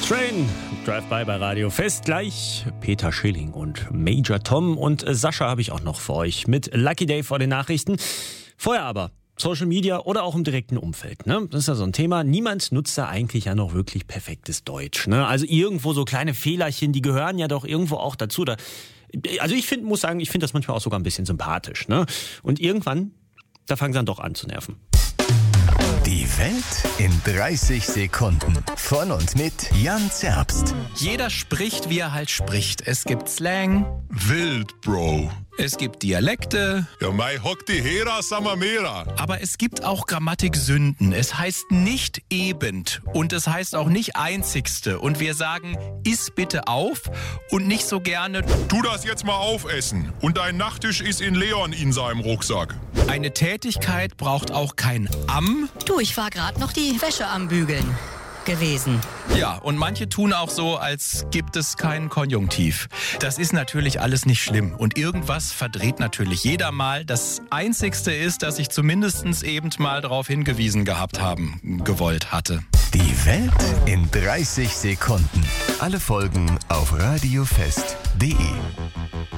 Train, Drive-By bei Radio Fest. Gleich Peter Schilling und Major Tom und Sascha habe ich auch noch für euch mit Lucky Day vor den Nachrichten. Vorher aber Social Media oder auch im direkten Umfeld. Ne? Das ist ja so ein Thema. Niemand nutzt da eigentlich ja noch wirklich perfektes Deutsch. Ne? Also irgendwo so kleine Fehlerchen, die gehören ja doch irgendwo auch dazu. Also ich finde das manchmal auch sogar ein bisschen sympathisch. Ne? Und irgendwann, da fangen sie dann doch an zu nerven. Die Welt in 30 Sekunden. Von und mit Jan Zerbst. Jeder spricht, wie er halt spricht. Es gibt Slang, Wild, Bro. es gibt Dialekte, Ja, mei hock die Hera Samamera. aber es gibt auch Grammatiksünden. Es heißt nicht ebend und es heißt auch nicht einzigste. Und wir sagen, iss bitte auf und nicht so gerne, Tu das jetzt mal aufessen. Und dein Nachttisch ist in Leon in seinem Rucksack. eine Tätigkeit braucht auch kein am. Du, ich war gerade noch die Wäsche am Bügeln gewesen. Ja, und manche tun auch so, als gibt es keinen Konjunktiv. Das ist natürlich alles nicht schlimm. Und irgendwas verdreht natürlich jeder mal. Das Einzigste ist, dass ich zumindest eben mal darauf hingewiesen gehabt haben gewollt hatte. Die Welt in 30 Sekunden. Alle Folgen auf radiofest.de.